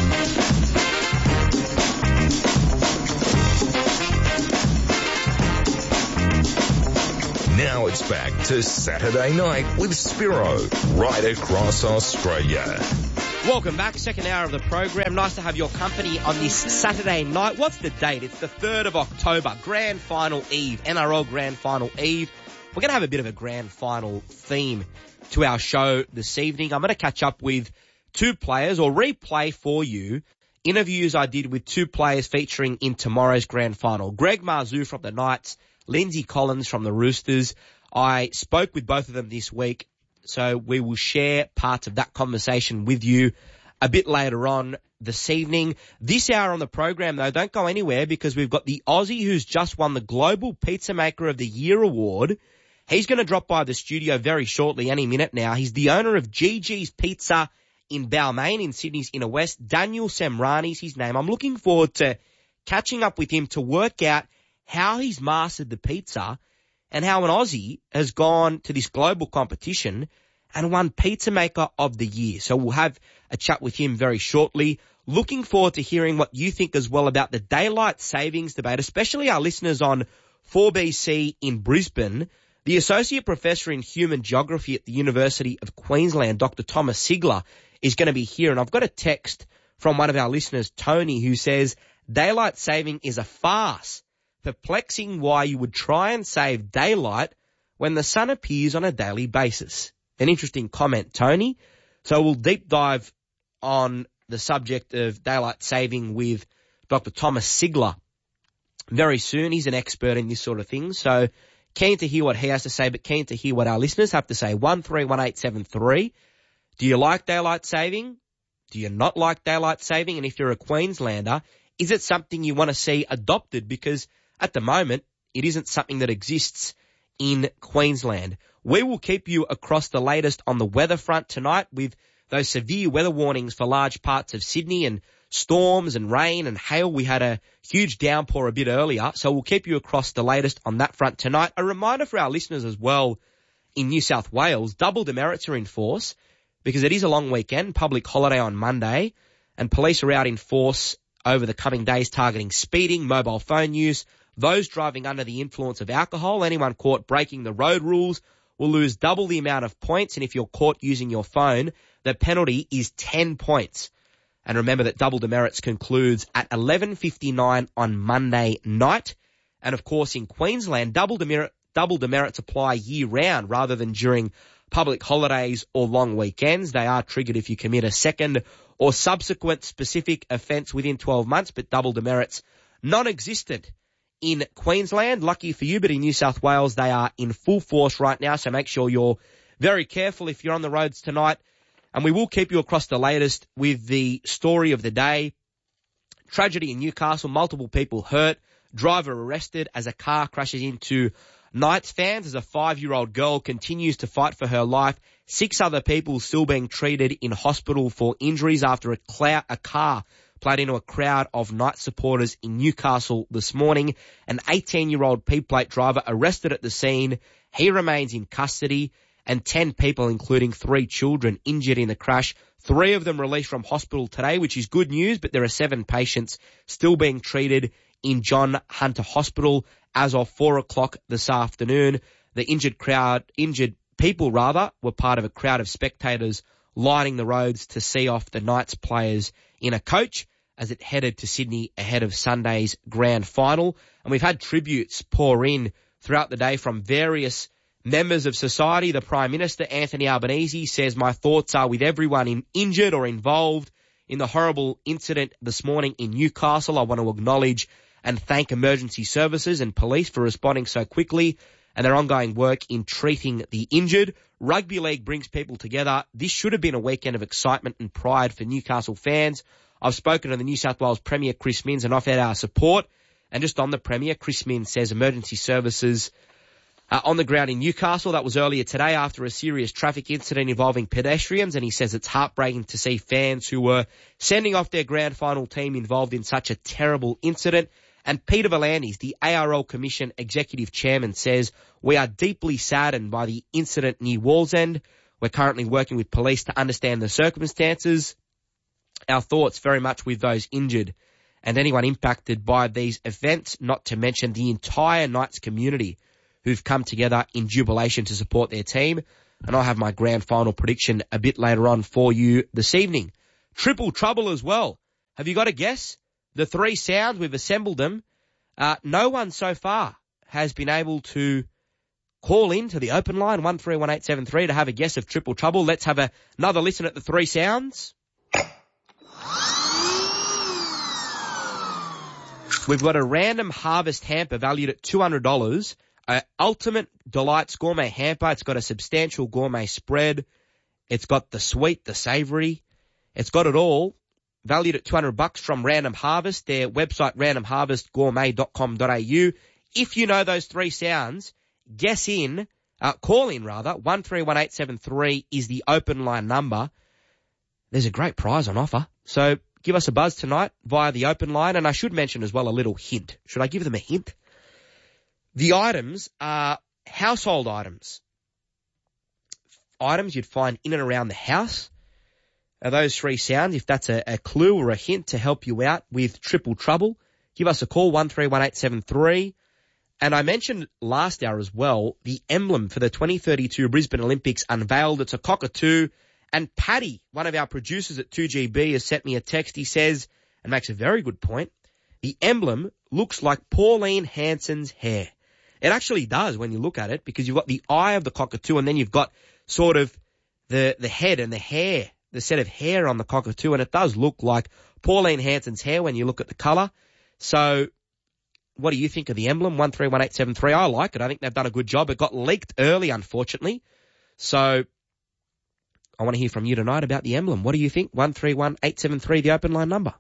Speaker 12: Now it's back to Saturday Night with Spiro, right across Australia.
Speaker 2: Welcome back, second hour of the program. Nice to have your company on this Saturday night. What's the date? It's the 3rd of October, Grand Final Eve, NRL Grand Final Eve. We're going to have a bit of a Grand Final theme to our show this evening. I'm going to catch up with two players or replay for you interviews I did with two players featuring in tomorrow's Grand Final. Greg Marzhew from the Knights, Lindsay Collins from the Roosters. I spoke with both of them this week, so we will share parts of that conversation with you a bit later on this evening. This hour on the program, though, don't go anywhere because we've got the Aussie who's just won the Global Pizza Maker of the Year award. He's going to drop by the studio very shortly, any minute now. He's the owner of Gigi's Pizza in Balmain in Sydney's Inner West. Daniel Semrani's his name. I'm looking forward to catching up with him to work out how he's mastered the pizza and how an Aussie has gone to this global competition and won Pizza Maker of the Year. So we'll have a chat with him very shortly. Looking forward to hearing what you think as well about the daylight savings debate, especially our listeners on 4BC in Brisbane. The Associate Professor in Human Geography at the University of Queensland, Dr. Thomas Sigler, is going to be here. And I've got a text from one of our listeners, Tony, who says, daylight saving is a farce. Perplexing why you would try and save daylight when the sun appears on a daily basis. An interesting comment, Tony. So we'll deep dive on the subject of daylight saving with Dr. Thomas Sigler very soon. He's an expert in this sort of thing. So keen to hear what he has to say, but keen to hear what our listeners have to say. 131873. Do you like daylight saving? Do you not like daylight saving? And if you're a Queenslander, is it something you want to see adopted? Because at the moment, it isn't something that exists in Queensland. We will keep you across the latest on the weather front tonight with those severe weather warnings for large parts of Sydney and storms and rain and hail. We had a huge downpour a bit earlier, so we'll keep you across the latest on that front tonight. A reminder for our listeners as well in New South Wales, double demerits are in force because it is a long weekend, public holiday on Monday, and police are out in force over the coming days targeting speeding, mobile phone use, those driving under the influence of alcohol. Anyone caught breaking the road rules will lose double the amount of points, and if you're caught using your phone, the penalty is 10 points. And remember that double demerits concludes at 11:59 on Monday night. And of course, in Queensland, double demerits apply year-round rather than during public holidays or long weekends. They are triggered if you commit a second or subsequent specific offence within 12 months, but double demerits non-existent in Queensland. Lucky for you, but in New South Wales, they are in full force right now, so make sure you're very careful if you're on the roads tonight. And we will keep you across the latest with the story of the day. Tragedy in Newcastle, multiple people hurt, driver arrested as a car crashes into Knights fans as a 5-year-old girl continues to fight for her life. 6 other people still being treated in hospital for injuries after a car played into a crowd of Knights supporters in Newcastle this morning. An 18-year-old P-plate driver arrested at the scene. He remains in custody. And 10 people, including 3 children, injured in the crash. 3 of them released from hospital today, which is good news, but there are 7 patients still being treated in John Hunter Hospital as of 4 o'clock this afternoon. The injured people were part of a crowd of spectators lining the roads to see off the Knights players in a coach as it headed to Sydney ahead of Sunday's grand final. And we've had tributes pour in throughout the day from various members of society. The Prime Minister, Anthony Albanese, says, my thoughts are with everyone injured or involved in the horrible incident this morning in Newcastle. I want to acknowledge and thank emergency services and police for responding so quickly and their ongoing work in treating the injured. Rugby league brings people together. This should have been a weekend of excitement and pride for Newcastle fans. I've spoken to the New South Wales Premier, Chris Minns, and I've had our support. And just on the Premier, Chris Minns says emergency services on the ground in Newcastle. That was earlier today after a serious traffic incident involving pedestrians, and he says it's heartbreaking to see fans who were sending off their grand final team involved in such a terrible incident. And Peter V'landys, the ARL Commission Executive Chairman, says, we are deeply saddened by the incident near Wallsend. We're currently working with police to understand the circumstances. Our thoughts very much with those injured and anyone impacted by these events, not to mention the entire Knights community who've come together in jubilation to support their team. And I'll have my grand final prediction a bit later on for you this evening. Triple trouble as well. Have you got a guess? The three sounds, we've assembled them. No one so far has been able to call in to the open line, 131873, to have a guess of triple trouble. Let's have another listen at the three sounds. We've got a random harvest hamper valued at $200. Ultimate Delights gourmet hamper. It's got a substantial gourmet spread. It's got the sweet, the savoury. It's got it all. Valued at $200 from Random Harvest. Their website, randomharvestgourmet.com.au. If you know those three sounds, call in, 131873 is the open line number. There's a great prize on offer. So give us a buzz tonight via the open line. And I should mention as well a little hint. Should I give them a hint? The items are household items. Items you'd find in and around the house. Are those three sounds? If that's a clue or a hint to help you out with triple trouble, give us a call, 131873. And I mentioned last hour as well, the emblem for the 2032 Brisbane Olympics unveiled. It's a cockatoo. And Paddy, one of our producers at 2GB, has sent me a text. He says, and makes a very good point, the emblem looks like Pauline Hanson's hair. It actually does when you look at it, because you've got the eye of the cockatoo and then you've got sort of the head and the hair, the set of hair on the cockatoo, and it does look like Pauline Hanson's hair when you look at the colour. So what do you think of the emblem? 131873. I like it. I think they've done a good job. It got leaked early, unfortunately. So I want to hear from you tonight about the emblem. What do you think? 131873, the open line number.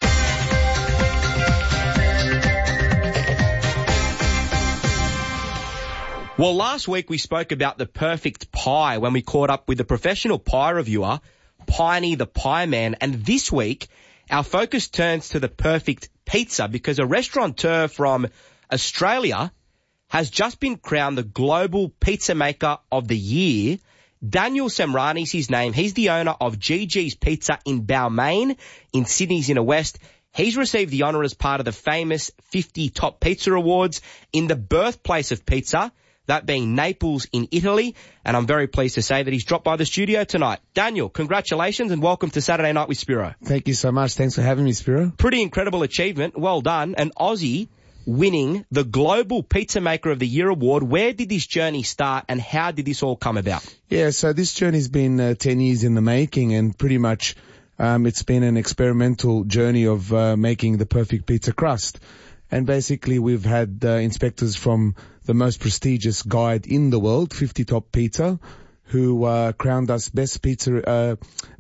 Speaker 2: Well, last week we spoke about the perfect pie when we caught up with the professional pie reviewer, Piney the Pie Man. And this week, our focus turns to the perfect pizza, because a restaurateur from Australia has just been crowned the Global Pizza Maker of the Year. Daniel Semrani's his name. He's the owner of GG's Pizza in Balmain in Sydney's Inner West. He's received the honour as part of the famous 50 Top Pizza Awards in the birthplace of pizza, that being Naples in Italy. And I'm very pleased to say that he's dropped by the studio tonight. Daniel, congratulations and welcome to Saturday Night with Spiro.
Speaker 5: Thank you so much. Thanks for having me, Spiro.
Speaker 2: Pretty incredible achievement. Well done. An Aussie winning the Global Pizza Maker of the Year award. Where did this journey start and how did this all come about?
Speaker 5: Yeah, so this journey's been 10 years in the making, and pretty much it's been an experimental journey of making the perfect pizza crust. And basically we've had inspectors from the most prestigious guide in the world, 50 Top Pizza, who crowned us best pizzeria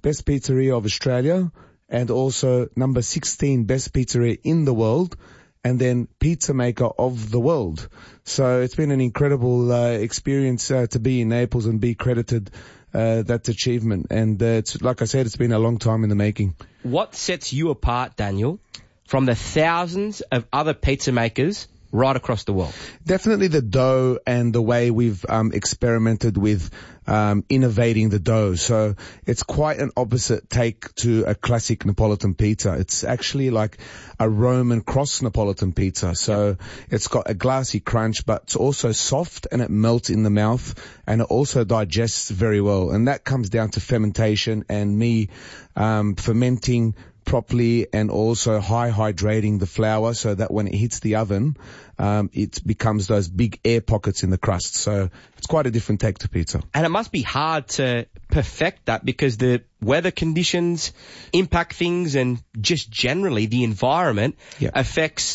Speaker 5: of Australia, and also number 16 best pizzeria in the world, and then pizza maker of the world. So it's been an incredible experience to be in Naples and be credited that achievement. And it's, like I said, it's been a long time in the making.
Speaker 2: What sets you apart, Daniel, from the thousands of other pizza makers right across the world?
Speaker 5: Definitely the dough and the way we've experimented with innovating the dough. So it's quite an opposite take to a classic Neapolitan pizza. It's actually like a Roman cross Neapolitan pizza. So it's got a glassy crunch, but it's also soft and it melts in the mouth, and it also digests very well. And that comes down to fermentation and me fermenting properly, and also high hydrating the flour so that when it hits the oven, it becomes those big air pockets in the crust. So it's quite a different take to pizza.
Speaker 2: And it must be hard to perfect that, because the weather conditions impact things, and just generally the environment affects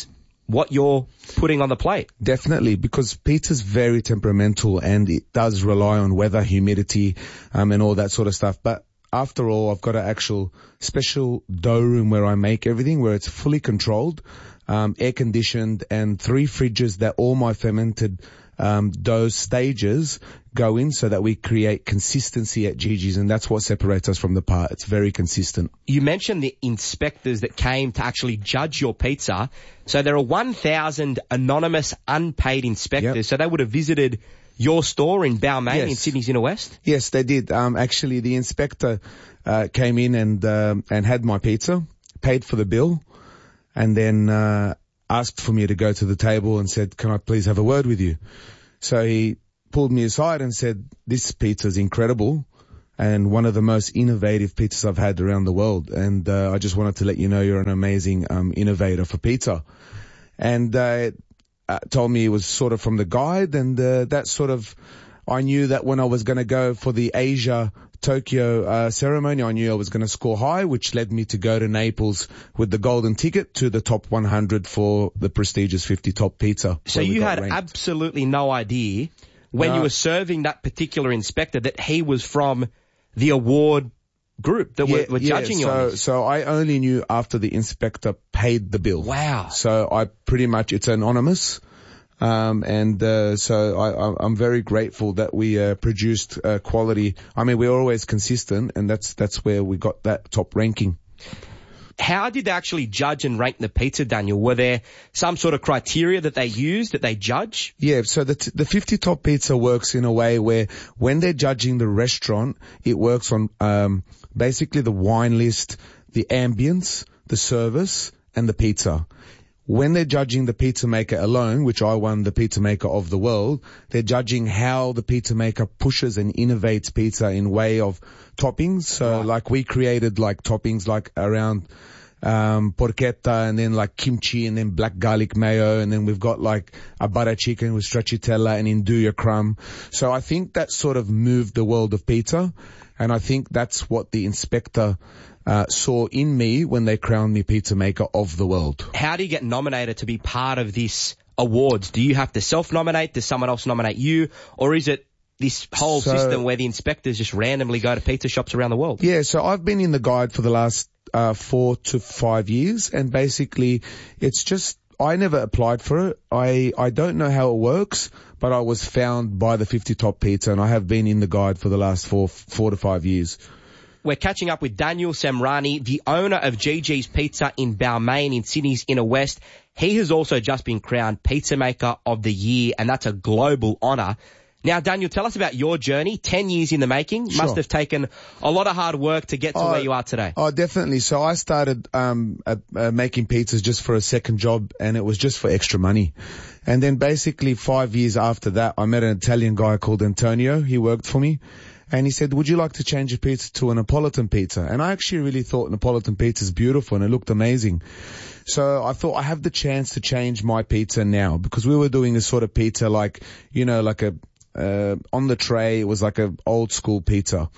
Speaker 2: what you're putting on the plate.
Speaker 5: Definitely, because pizza's very temperamental and it does rely on weather, humidity, and all that sort of stuff. But after all, I've got an actual special dough room where I make everything, where it's fully controlled, air conditioned, and 3 fridges that all my fermented dough stages go in, so that we create consistency at Gigi's, and that's what separates us from the part. It's very consistent.
Speaker 2: You mentioned the inspectors that came to actually judge your pizza. So there are 1,000 anonymous, unpaid inspectors. Yep. So they would have visited your store in Balmain in Sydney's Inner West?
Speaker 5: Yes, they did. Actually, the inspector came in and had my pizza, paid for the bill, and then asked for me to go to the table and said, "Can I please have a word with you?" So he pulled me aside and said, "This pizza is incredible and one of the most innovative pizzas I've had around the world. And I just wanted to let you know you're an amazing innovator for pizza." And told me it was sort of from the guide, and that sort of, I knew that when I was going to go for the Asia Tokyo ceremony, I knew I was going to score high, which led me to go to Naples with the golden ticket to the top 100 for the prestigious 50 Top Pizza.
Speaker 2: So you had absolutely no idea when you were serving that particular inspector that he was from the award group that were judging you on this?
Speaker 5: So I only knew after the inspector paid the bill.
Speaker 2: Wow.
Speaker 5: So I pretty much, it's anonymous. So I'm very grateful that we produced quality. I mean, we're always consistent, and that's where we got that top ranking.
Speaker 2: How did they actually judge and rank the pizza, Daniel? Were there some sort of criteria that they used, that they judge?
Speaker 5: Yeah, so the 50 Top Pizza works in a way where when they're judging the restaurant, it works on basically the wine list, the ambience, the service, and the pizza. When they're judging the pizza maker alone, which I won the pizza maker of the world, they're judging how the pizza maker pushes and innovates pizza in way of toppings. So like we created like toppings like around porchetta, and then like kimchi, and then black garlic mayo, and then we've got like a butter chicken with stracciatella and induja crumb. So I think that sort of moved the world of pizza, and I think that's what the inspector saw in me when they crowned me pizza maker of the world.
Speaker 2: How do you get nominated to be part of this awards? Do you have to self-nominate? Does someone else nominate you? Or is it this whole system where the inspectors just randomly go to pizza shops around the world?
Speaker 5: Yeah, so I've been in the guide for the last 4 to 5 years, and basically it's just, I never applied for it. I don't know how it works, but I was found by the 50 Top Pizza, and I have been in the guide for the last 4 to 5 years.
Speaker 2: We're catching up with Daniel Samrani, the owner of Gigi's Pizza in Balmain in Sydney's Inner West. He has also just been crowned Pizza Maker of the Year, and that's a global honour. Now, Daniel, tell us about your journey. 10 years in the making.
Speaker 5: Sure.
Speaker 2: Must have taken a lot of hard work to get to where you are today.
Speaker 5: Oh, definitely. So I started making pizzas just for a second job, and it was just for extra money. And then basically 5 years after that, I met an Italian guy called Antonio. He worked for me. And he said, "Would you like to change your pizza to a Neapolitan pizza?" And I actually really thought Neapolitan pizza is beautiful and it looked amazing. So I thought I have the chance to change my pizza now, because we were doing this sort of pizza like, like a, on the tray. It was like a old school pizza.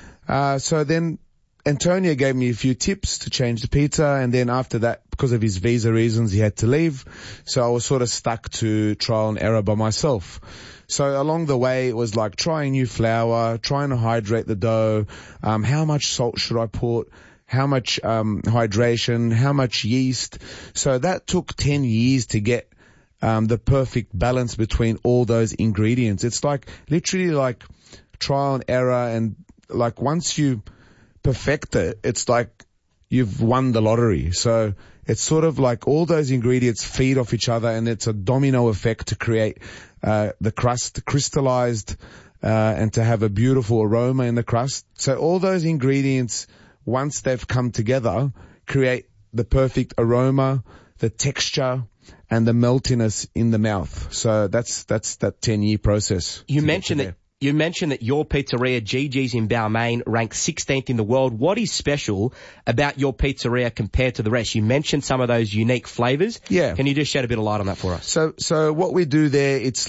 Speaker 5: So then Antonio gave me a few tips to change the pizza. And then after that, because of his visa reasons, he had to leave. So I was sort of stuck to trial and error by myself. So along the way, it was like trying new flour, trying to hydrate the dough, how much salt should I put, how much hydration, how much yeast. So that took 10 years to get the perfect balance between all those ingredients. It's like literally like trial and error, and like once you perfect it, it's like you've won the lottery. So it's sort of like all those ingredients feed off each other, and it's a domino effect to create the crust crystallized and to have a beautiful aroma in the crust. So all those ingredients, once they've come together, create the perfect aroma, the texture, and the meltiness in the mouth. So that's that 10-year process.
Speaker 2: You mentioned that your pizzeria, Gigi's in Balmain, ranks 16th in the world. What is special about your pizzeria compared to the rest? You mentioned some of those unique flavors.
Speaker 5: Yeah.
Speaker 2: Can you just shed a bit of light on that for us?
Speaker 5: So what we do there, it's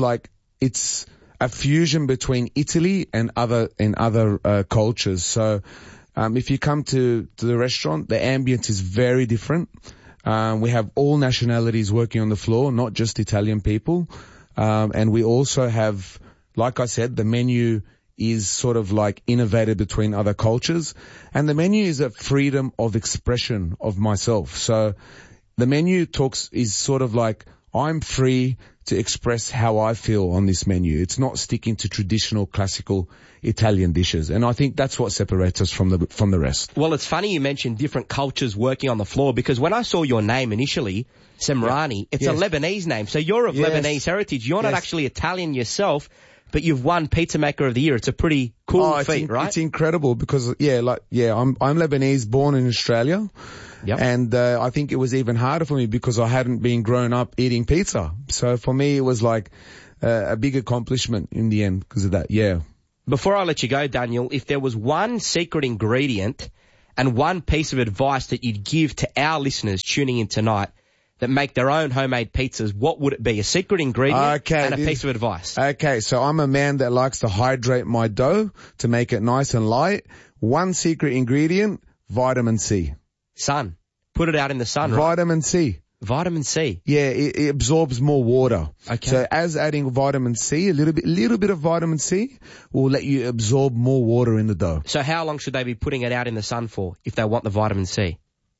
Speaker 5: a fusion between Italy and other cultures. So if you come to the restaurant, the ambience is very different. We have all nationalities working on the floor, not just Italian people. And we also have, like I said, the menu is sort of like innovated between other cultures. And the menu is a freedom of expression of myself. So the menu is sort of like, I'm free to express how I feel on this menu. It's not sticking to traditional classical Italian dishes. And I think that's what separates us from the rest.
Speaker 2: Well, it's funny you mentioned different cultures working on the floor, because when I saw your name initially, Semrani, it's a Lebanese name. So you're of Lebanese heritage. You're not actually Italian yourself, but you've won Pizza Maker of the Year. It's a pretty cool feat, right?
Speaker 5: It's incredible because, I'm Lebanese, born in Australia. Yep. And I think it was even harder for me because I hadn't been grown up eating pizza. So for me, it was like a big accomplishment in the end because of that,
Speaker 2: Before I let you go, Daniel, if there was one secret ingredient and one piece of advice that you'd give to our listeners tuning in tonight that make their own homemade pizzas, what would it be? A secret ingredient and a piece of advice.
Speaker 5: Okay, so I'm a man that likes to hydrate my dough to make it nice and light. One secret ingredient, vitamin C.
Speaker 2: Sun. Put it out in the sun, right?
Speaker 5: Vitamin C.
Speaker 2: Vitamin C.
Speaker 5: Yeah, it absorbs more water.
Speaker 2: Okay.
Speaker 5: So as adding vitamin C, a little bit of vitamin C will let you absorb more water in the dough.
Speaker 2: So how long should they be putting it out in the sun for if they want the vitamin C?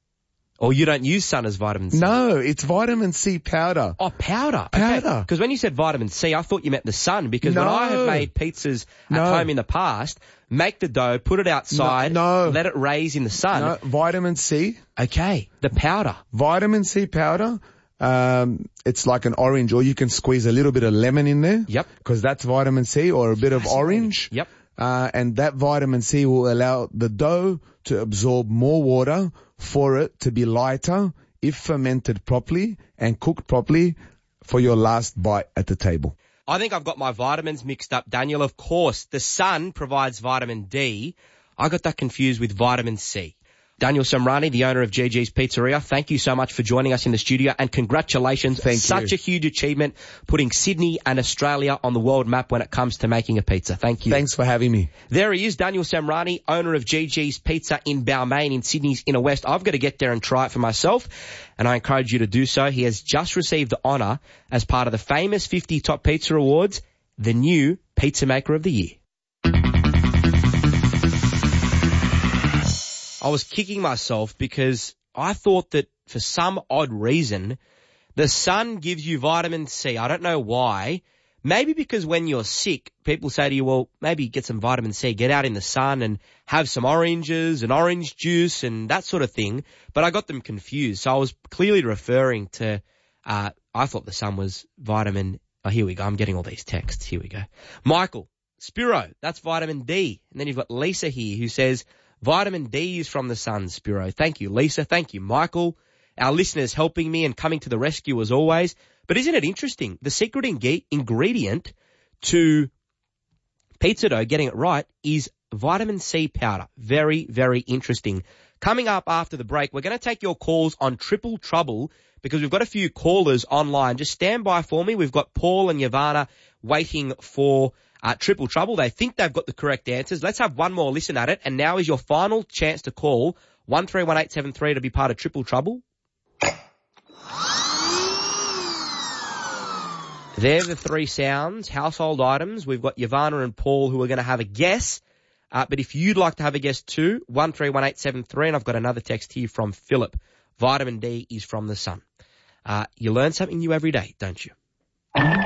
Speaker 2: Or you don't use sun as vitamin C?
Speaker 5: No, it's vitamin C powder.
Speaker 2: Oh, powder.
Speaker 5: Powder.
Speaker 2: Because when you said vitamin C, I thought you meant the sun, because when I have made pizzas at home in the past, make the dough, put it outside, let it raise in the sun.
Speaker 5: No, vitamin C.
Speaker 2: Okay, the powder.
Speaker 5: Vitamin C powder. It's like an orange, or you can squeeze a little bit of lemon in there.
Speaker 2: Yep.
Speaker 5: Because that's vitamin C, or a bit of orange.
Speaker 2: Yep.
Speaker 5: And that vitamin C will allow the dough to absorb more water for it to be lighter if fermented properly and cooked properly for your last bite at the table.
Speaker 2: I think I've got my vitamins mixed up, Daniel. Of course, the sun provides vitamin D. I got that confused with vitamin C. Daniel Semrani, the owner of GG's Pizzeria, thank you so much for joining us in the studio, and congratulations.
Speaker 5: Thank you.
Speaker 2: Such a huge achievement, putting Sydney and Australia on the world map when it comes to making a pizza. Thank you.
Speaker 5: Thanks for having me.
Speaker 2: There he is, Daniel Semrani, owner of GG's Pizza in Balmain in Sydney's Inner West. I've got to get there and try it for myself, and I encourage you to do so. He has just received the honour as part of the famous 50 Top Pizza Awards, the new Pizza Maker of the Year. I was kicking myself because I thought that for some odd reason, the sun gives you vitamin C. I don't know why. Maybe because when you're sick, people say to you, well, maybe get some vitamin C, get out in the sun and have some oranges and orange juice and that sort of thing. But I got them confused. So I was clearly referring to, I thought the sun was vitamin. Oh, here we go. I'm getting all these texts. Here we go. Michael, Spiro, that's vitamin D. And then you've got Lisa here who says, vitamin D is from the sun, Spiro. Thank you, Lisa. Thank you, Michael. Our listeners helping me and coming to the rescue as always. But isn't it interesting? The secret ingredient to pizza dough, getting it right, is vitamin C powder. Very, very interesting. Coming up after the break, we're going to take your calls on Triple Trouble because we've got a few callers online. Just stand by for me. We've got Paul and Yavana waiting for Triple Trouble. They think they've got the correct answers. Let's have one more listen at it. And now is your final chance to call 131873 to be part of Triple Trouble. They're the three sounds, household items. We've got Yavana and Paul who are going to have a guess. But if you'd like to have a guess too, 131873, and I've got another text here from Philip. Vitamin D is from the sun. You learn something new every day, don't you?